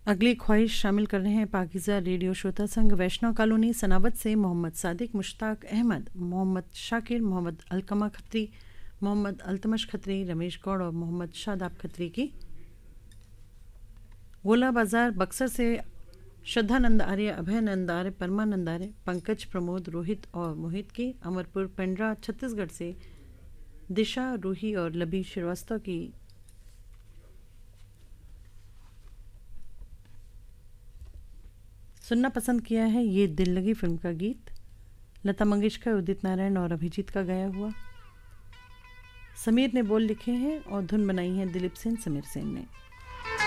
अगली ख्वाहिश शामिल कर रहे हैं पाकिज़ा रेडियो श्रोता संघ वैष्णव कॉलोनी सनावत से मोहम्मद सादिक, मुश्ताक अहमद, मोहम्मद शाकिर, मोहम्मद अलकमा खत्री, मोहम्मद अल्तमश खत्री, रमेश गौड़ और मोहम्मद शादाब खत्री की। गोला बाजार बक्सर से श्रद्धानंद आर्य, अभयनंद आर्य, परमानंद आर्य, पंकज, प्रमोद, रोहित और मोहित की। अमरपुर पेंड्रा छत्तीसगढ़ से दिशा, रूही और लबी श्रीवास्तव की। सुनना पसंद किया है ये दिल लगी फिल्म का गीत, लता मंगेशकर, उदित नारायण और अभिजीत का गाया हुआ। समीर ने बोल लिखे हैं और धुन बनाई है दिलीप सेन, समीर सेन ने।